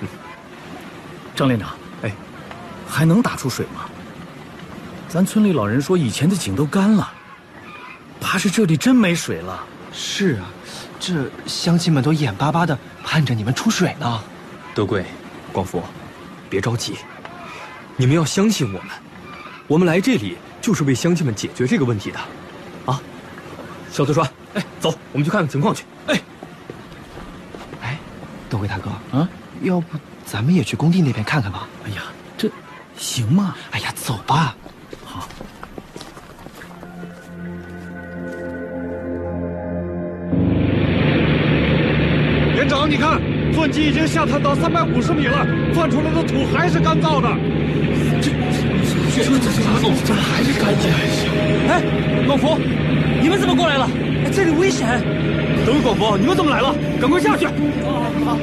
张连长，哎，还能打出水吗？咱村里老人说以前的井都干了，怕是这里真没水了。 是啊，这乡亲们都眼巴巴的盼着你们出水呢。 德贵、广福，别着急，你们要相信我们来这里就是为乡亲们解决这个问题的，啊！小四川，哎，走，我们去看看情况去。 哎，德贵大哥啊， 要不咱们也去工地那边看看吧？ 哎呀，这行吗？ 哎呀，走吧。 好。 连长，你看，钻机已经下探到350米了，钻出来的土还是干燥的。 这还是干净。 哎，广福，你们怎么过来了？哎，这里危险！德贵、广福，你们怎么来了？赶快下去！ 好。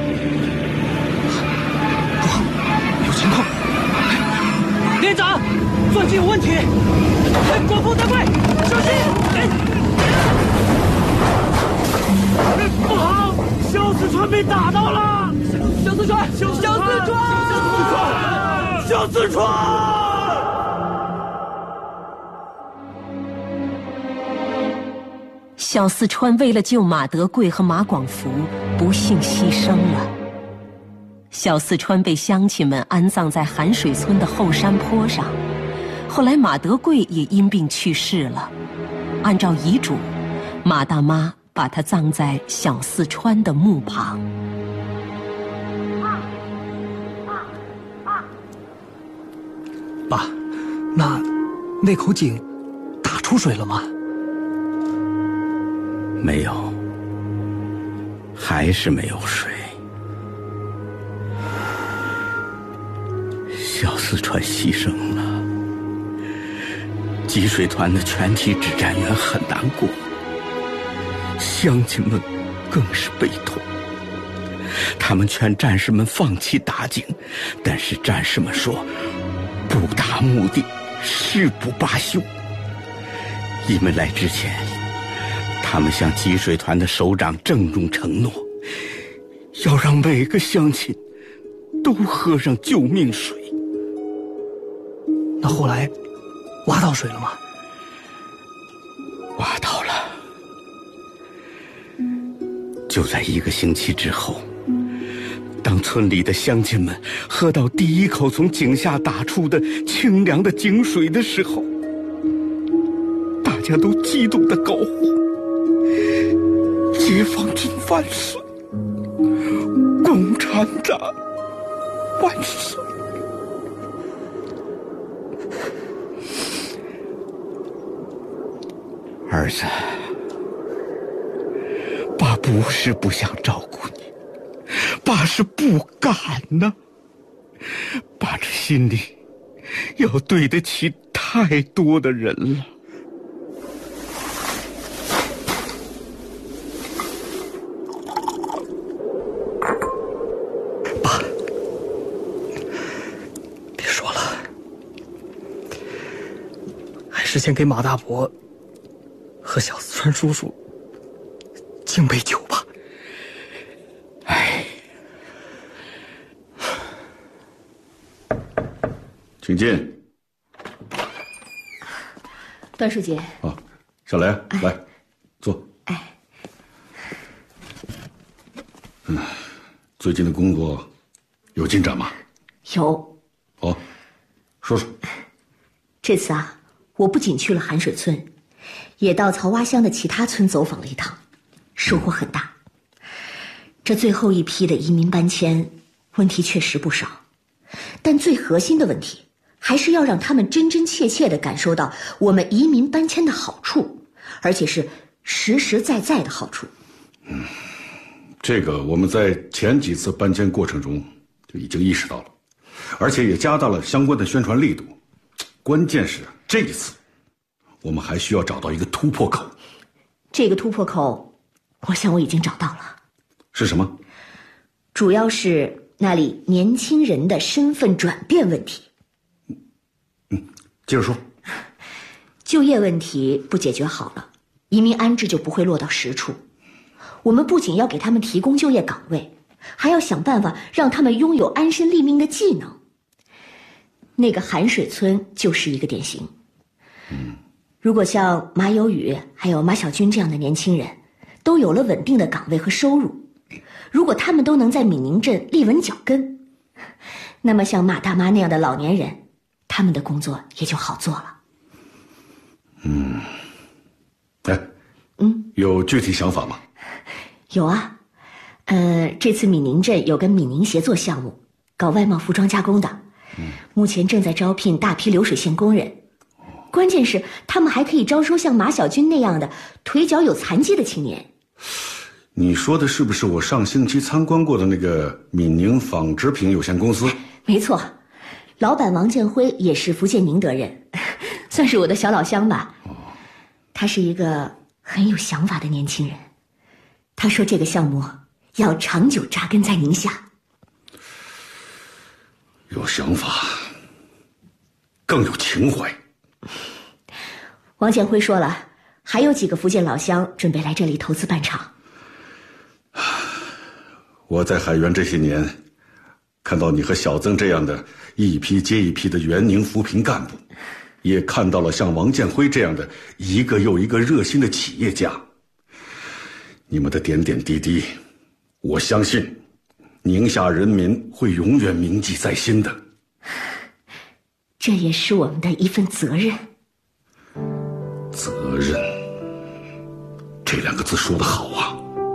有情况。 连长，钻机有问题！哎，广福、德贵，小心！ 不好，小四川被打到了！ 小四川！ 小四川为了救马德贵和马广福，不幸牺牲了。小四川被乡亲们安葬在寒水村的后山坡上，后来马德贵也因病去世了。按照遗嘱，马大妈把他葬在小四川的墓旁。 爸，那口井打出水了吗？ 没有，还是没有水。小四川牺牲了，集水团的全体指战员很难过，乡亲们更是悲痛。他们劝战士们放弃打井，但是战士们说，不达目的誓不罢休。因为来之前，他们向集水团的首长郑重承诺，要让每个乡亲都喝上救命水。 那后来挖到水了吗？ 挖到了。就在1个星期之后，当村里的乡亲们喝到第一口从井下打出的清凉的井水的时候，大家都激动地高呼：解放军万岁！共产党万岁！儿子，爸不是不想照顾你，爸是不敢呢。爸这心里要对得起太多的人了。 爸，别说了，还是先给马大伯和小四川叔叔敬杯酒吧。 哎， 请进。 段书记。 啊，小雷，来，坐。 哎。 最近的工作有进展吗？ 有。 哦，说说。 这次啊，我不仅去了寒水村，也到曹洼乡的其他村走访了一趟，收获很大。这最后一批的移民搬迁，问题确实不少，但最核心的问题还是要让他们真真切切地感受到我们移民搬迁的好处，而且是实实在在的好处。 这个我们在前几次搬迁过程中就已经意识到了，而且也加大了相关的宣传力度。关键是这一次，我们还需要找到一个突破口。 这个突破口，我想我已经找到了。 是什么？ 主要是那里年轻人的身份转变问题。 接着说。 就业问题不解决好了，移民安置就不会落到实处。我们不仅要给他们提供就业岗位， 还要想办法让他们拥有安身立命的技能。那个寒水村就是一个典型。如果像马有宇还有马小军这样的年轻人都有了稳定的岗位和收入，如果他们都能在闽宁镇立稳脚跟，那么像马大妈那样的老年人，他们的工作也就好做了。 有具体想法吗？ 有啊，这次闽宁镇有个闽宁协作项目，搞外贸服装加工的，目前正在招聘大批流水线工人。关键是他们还可以招收像马小军那样的腿脚有残疾的青年。 你说的是不是我上星期参观过的那个闽宁纺织品有限公司？ 没错，老板王建辉也是福建宁德人，算是我的小老乡吧。他是一个很有想法的年轻人，他说这个项目要长久扎根在宁夏。 有想法，更有情怀。 王建辉说了，还有几个福建老乡准备来这里投资办厂。 我在海员这些年，看到你和小曾这样的一批接一批的援宁扶贫干部，也看到了像王建辉这样的一个又一个热心的企业家。你们的点点滴滴，我相信宁夏人民会永远铭记在心的。 这也是我们的一份责任。 责任，这两个字说得好啊。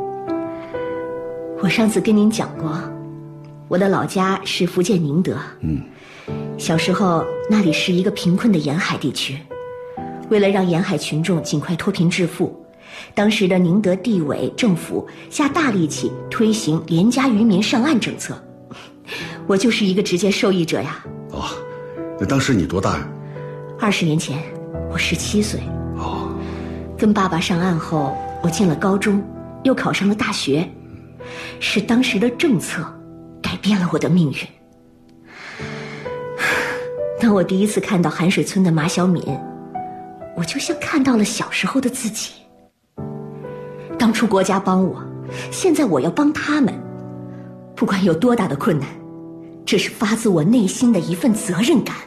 我上次跟您讲过，我的老家是福建宁德。小时候那里是一个贫困的沿海地区，为了让沿海群众尽快脱贫致富，当时的宁德地委政府下大力气推行廉价渔民上岸政策，我就是一个直接受益者呀。 那当时你多大呀 ？20年前我17岁。跟爸爸上岸后，我进了高中，又考上了大学，是当时的政策改变了我的命运。当我第一次看到寒水村的马小敏，我就像看到了小时候的自己。当初国家帮我，现在我要帮他们，不管有多大的困难，这是发自我内心的一份责任感。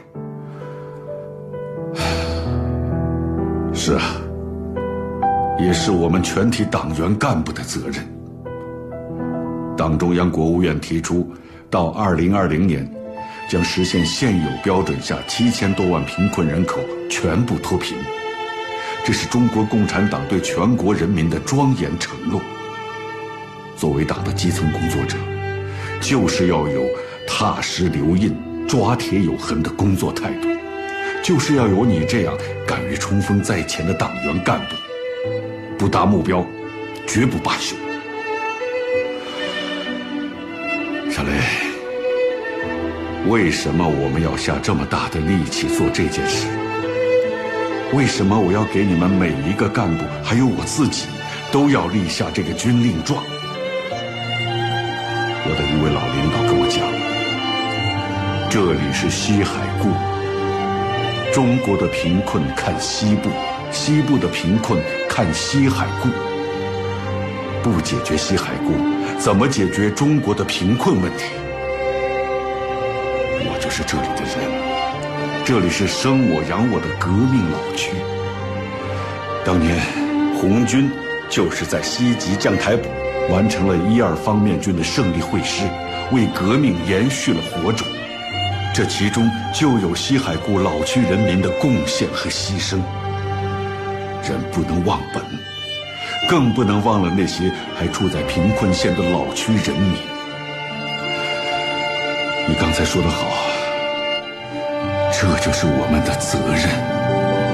是啊，也是我们全体党员干部的责任。党中央、国务院提出，到2020年，将实现现有标准下7000多万贫困人口全部脱贫，这是中国共产党对全国人民的庄严承诺。作为党的基层工作者，就是要有踏实留印、抓铁有痕的工作态度，就是要有你这样敢于冲锋在前的党员干部，不达目标，绝不罢休。小雷，为什么我们要下这么大的力气做这件事？为什么我要给你们每一个干部，还有我自己，都要立下这个军令状？我的一位老领导跟我讲，这里是西海固，中国的贫困看西部，西部的贫困看西海固。不解决西海固，怎么解决中国的贫困问题？我就是这里的人，这里是生我养我的革命老区。当年红军就是在西吉将台堡完成了1、2方面军的胜利会师，为革命延续了火种。这其中就有西海固老区人民的贡献和牺牲。人不能忘本，更不能忘了那些还处在贫困线的老区人民。你刚才说得好，这就是我们的责任。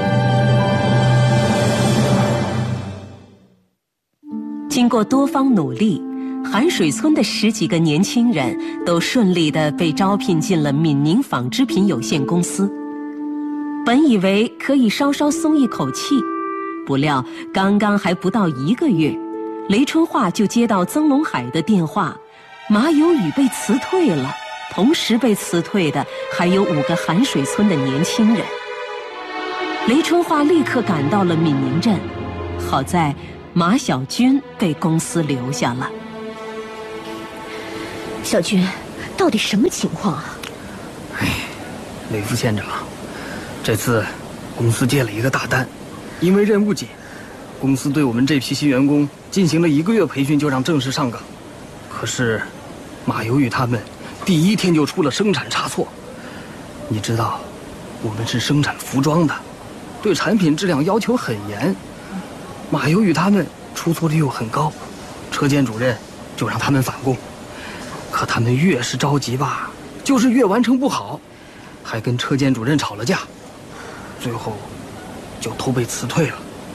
经过多方努力，寒水村的10几个年轻人都顺利地被招聘进了闽宁纺织品有限公司。本以为可以稍稍松一口气，不料刚刚还不到1个月，雷春化就接到曾龙海的电话，马有宇被辞退了，同时被辞退的还有5个寒水村的年轻人。雷春化立刻赶到了闽宁镇，好在马小军被公司留下了。 小军，到底什么情况啊？ 雷副县长，这次公司接了一个大单，因为任务紧，公司对我们这批新员工进行了1个月培训，就让正式上岗。可是马由宇他们第1天就出了生产差错。你知道，我们是生产服装的，对产品质量要求很严。马由宇他们出错率又很高，车间主任就让他们返工。可他们越是着急吧，就是越完成不好，还跟车间主任吵了架，最后就都被辞退了。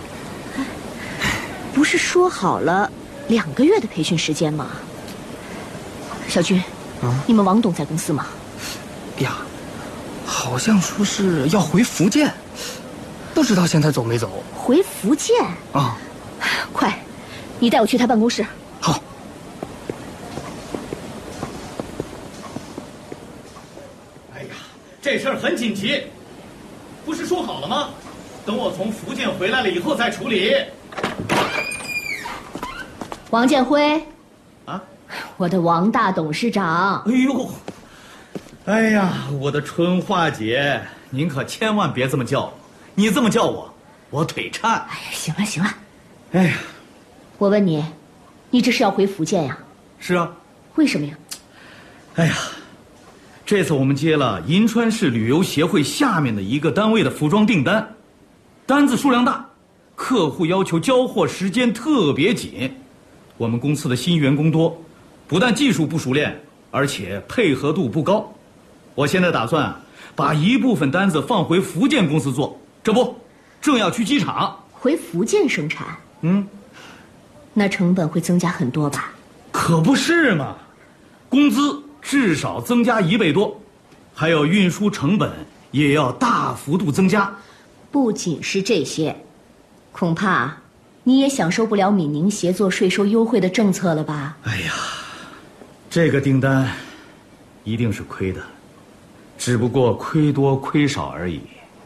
不是说好了2个月的培训时间吗？小军，你们王董在公司吗？ 呀，好像说是要回福建，不知道现在走没走。 回福建啊？ 快，你带我去他办公室。 好。 哎呀，这事儿很紧急，不是说好了吗？等我从福建回来了以后再处理。 王建辉， 啊， 我的王大董事长。 哎呦，哎呀，我的春花姐，您可千万别这么叫我，你这么叫我腿颤。 哎呀，行了行了。 哎呀， 我问你，你这是要回福建呀？ 是啊。 为什么呀？ 哎呀，这次我们接了银川市旅游协会下面的一个单位的服装订单，单子数量大，客户要求交货时间特别紧。我们公司的新员工多，不但技术不熟练，而且配合度不高。我现在打算把一部分单子放回福建公司做，这不，正要去机场。 回福建生产？那成本会增加很多吧？ 可不是嘛，工资至少增加1倍多，还有运输成本也要大幅度增加。 不仅是这些，恐怕你也享受不了闽宁协作税收优惠的政策了吧？ 哎呀，这个订单一定是亏的，只不过亏多亏少而已。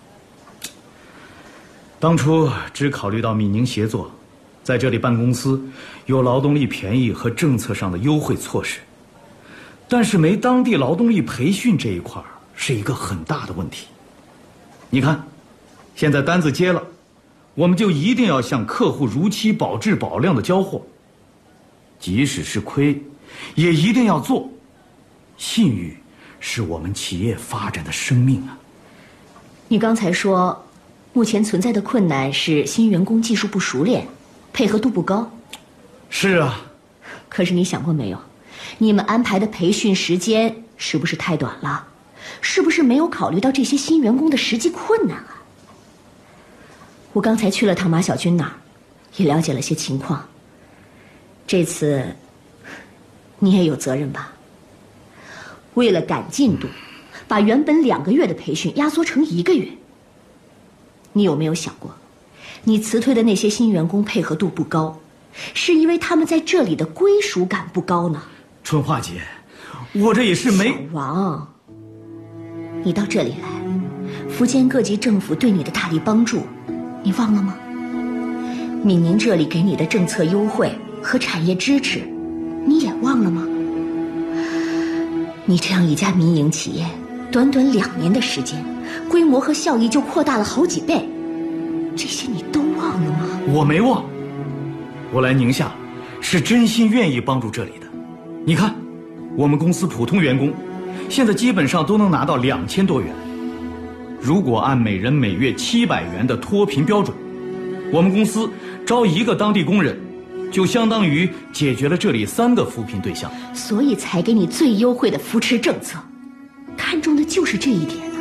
当初只考虑到闽宁协作在这里办公司有劳动力便宜和政策上的优惠措施，但是没当地劳动力培训这一块是一个很大的问题。你看，现在单子接了，我们就一定要向客户如期保质保量的交货，即使是亏也一定要做。信誉是我们企业发展的生命啊。 你刚才说目前存在的困难是新员工技术不熟练，配合度不高。 是啊。 可是你想过没有，你们安排的培训时间是不是太短了？是不是没有考虑到这些新员工的实际困难啊？我刚才去了趟马小军那儿，也了解了些情况。这次你也有责任吧？为了赶进度，把原本2个月的培训压缩成1个月。你有没有想过，你辞退的那些新员工配合度不高，是因为他们在这里的归属感不高呢？ 春花姐，我这也是没…… 小王，你到这里来，福建各级政府对你的大力帮助，你忘了吗？闽宁这里给你的政策优惠和产业支持，你也忘了吗？你这样一家民营企业，短短2年的时间，规模和效益就扩大了好几倍，这些你都忘了吗？ 我没忘，我来宁夏是真心愿意帮助这里的。你看，我们公司普通员工现在基本上都能拿到2000多元，如果按每人每月700元的脱贫标准，我们公司招1个当地工人，就相当于解决了这里3个扶贫对象。 所以才给你最优惠的扶持政策，看重的就是这一点呢。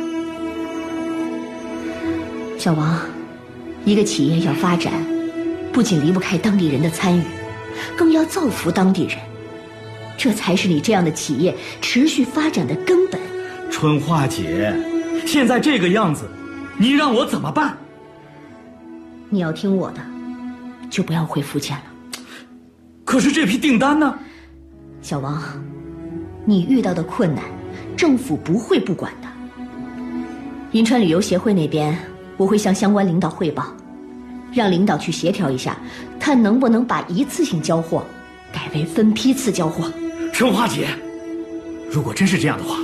小王，一个企业要发展，不仅离不开当地人的参与，更要造福当地人，这才是你这样的企业持续发展的根本。 春花姐，现在这个样子，你让我怎么办？ 你要听我的，就不要回福建了。 可是这批订单呢？ 小王，你遇到的困难，政府不会不管的。银川旅游协会那边，我会向相关领导汇报，让领导去协调一下，看能不能把一次性交货改为分批次交货。 春花姐， 如果真是这样的话，